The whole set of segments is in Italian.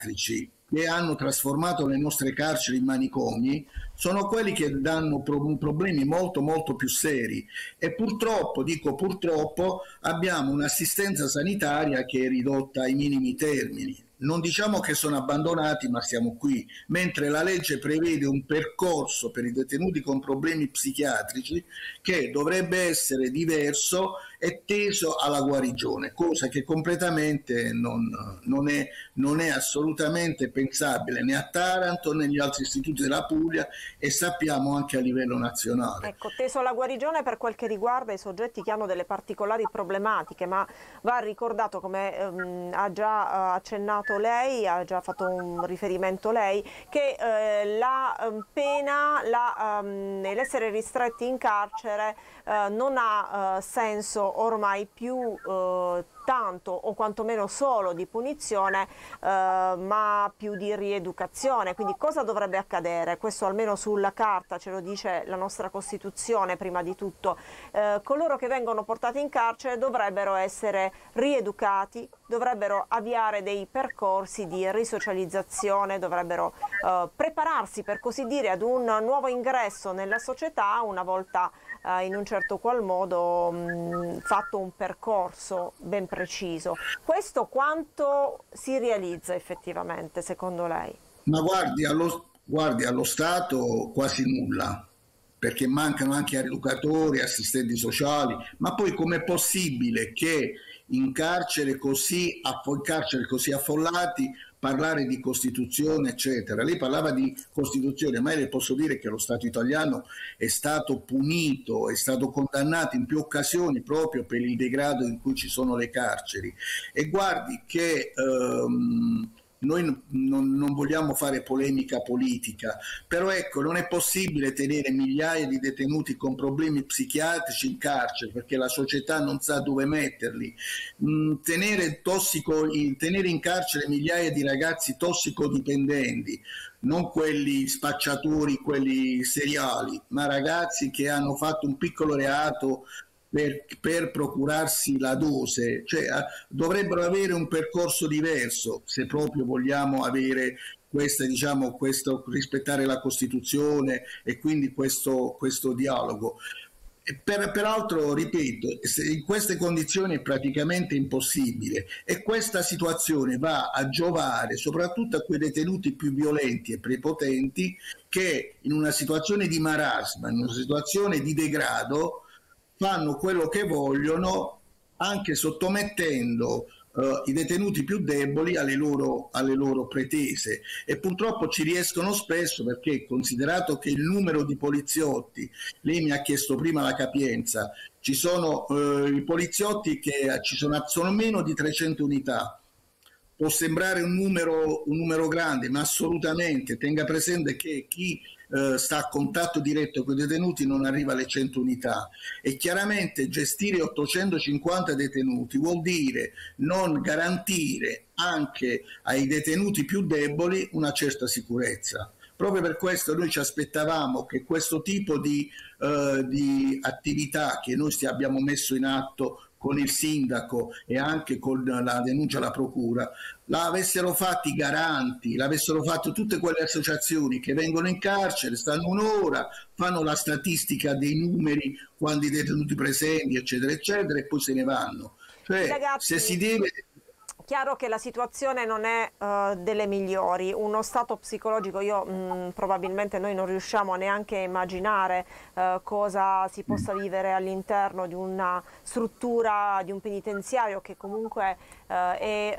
che hanno trasformato le nostre carceri in manicomi sono quelli che danno problemi molto molto più seri, e purtroppo, dico purtroppo, abbiamo un'assistenza sanitaria che è ridotta ai minimi termini. Non diciamo che sono abbandonati, ma siamo qui, mentre la legge prevede un percorso per i detenuti con problemi psichiatrici che dovrebbe essere diverso e teso alla guarigione, cosa che completamente non è assolutamente pensabile né a Taranto né negli altri istituti della Puglia, e sappiamo anche a livello nazionale. Ecco, teso alla guarigione per quel che riguarda i soggetti che hanno delle particolari problematiche, ma va ricordato, come ha già accennato lei, ha già fatto un riferimento lei, che la pena, l'essere ristretti in carcere non ha senso ormai più tanto o quantomeno solo di punizione, ma più di rieducazione. Quindi cosa dovrebbe accadere? Questo almeno sulla carta ce lo dice la nostra Costituzione prima di tutto. Coloro che vengono portati in carcere dovrebbero essere rieducati, dovrebbero avviare dei percorsi di risocializzazione, dovrebbero prepararsi, per così dire, ad un nuovo ingresso nella società una volta in un certo qual modo fatto un percorso ben preciso. Questo quanto si realizza effettivamente, secondo lei? Ma guardi, allo Stato quasi nulla, perché mancano anche educatori, assistenti sociali, ma poi com'è possibile che in carceri così affollati parlare di Costituzione, eccetera? Lei parlava di Costituzione, ma io le posso dire che lo Stato italiano è stato punito, è stato condannato in più occasioni proprio per il degrado in cui ci sono le carceri. E guardi che noi non vogliamo fare polemica politica, però ecco, non è possibile tenere migliaia di detenuti con problemi psichiatrici in carcere perché la società non sa dove metterli. Tenere in carcere migliaia di ragazzi tossicodipendenti, non quelli spacciatori, quelli seriali, ma ragazzi che hanno fatto un piccolo reato per procurarsi la dose, cioè dovrebbero avere un percorso diverso se proprio vogliamo avere questo rispettare la Costituzione e quindi questo dialogo. Peraltro, ripeto, in queste condizioni è praticamente impossibile, e questa situazione va a giovare soprattutto a quei detenuti più violenti e prepotenti che in una situazione di marasma, in una situazione di degrado, fanno quello che vogliono, anche sottomettendo i detenuti più deboli alle loro pretese, e purtroppo ci riescono spesso perché, considerato che il numero di poliziotti, lei mi ha chiesto prima la capienza, ci sono i poliziotti che sono meno di 300 unità. Può sembrare un numero grande, ma assolutamente tenga presente che chi sta a contatto diretto con i detenuti non arriva alle 100 unità, e chiaramente gestire 850 detenuti vuol dire non garantire anche ai detenuti più deboli una certa sicurezza. Proprio per questo noi ci aspettavamo che questo tipo di attività che noi abbiamo messo in atto con il sindaco e anche con la denuncia alla procura, l'avessero fatto i garanti, l'avessero fatto tutte quelle associazioni che vengono in carcere, stanno un'ora, fanno la statistica dei numeri, quando i detenuti presenti, eccetera, eccetera, e poi se ne vanno. Cioè, ragazzi, se si deve... Chiaro che la situazione non è delle migliori, uno stato psicologico, probabilmente noi non riusciamo neanche a immaginare cosa si possa vivere all'interno di una struttura, di un penitenziario che comunque è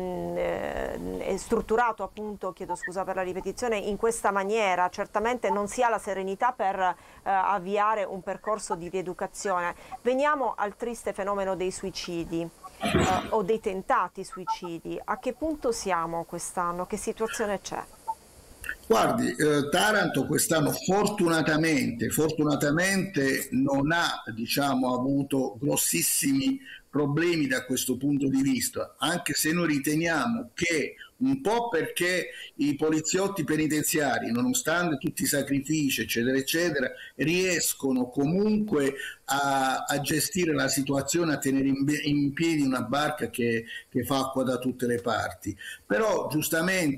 strutturato, appunto, chiedo scusa per la ripetizione, in questa maniera. Certamente non si ha la serenità per avviare un percorso di rieducazione. Veniamo al triste fenomeno dei suicidi. O dei tentati suicidi. A che punto siamo quest'anno? Che situazione c'è? Guardi, Taranto quest'anno fortunatamente non ha, diciamo, avuto grossissimi problemi da questo punto di vista, anche se noi riteniamo che un po' perché i poliziotti penitenziari, nonostante tutti i sacrifici, eccetera, eccetera, riescono comunque a gestire la situazione, a tenere in piedi una barca che fa acqua da tutte le parti. Però giustamente